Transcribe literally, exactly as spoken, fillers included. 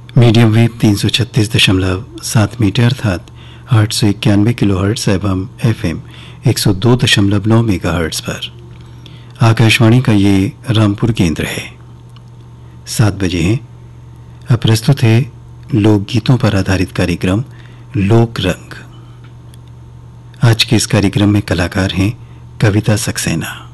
Medium wave तीन सौ छत्तीस दशमलव सात मीटर अर्थात आठ सौ इक्यानवे किलो हर्ट्स एवं एफ एम एक सौ दो दशमलव नौ मेगा हर्ट्स पर आकाशवाणी का ये रामपुर केंद्र है। सात बजे हैं। अब प्रस्तुत है लोकगीतों पर आधारित कार्यक्रम लोक रंग। आज के इस कार्यक्रम में कलाकार हैं कविता सक्सेना।